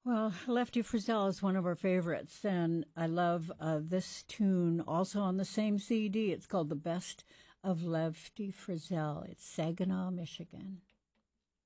Well, Lefty Frizzell is one of our favorites, and I love this tune also on the same CD. It's called The Best of Lefty Frizzell. It's Saginaw, Michigan.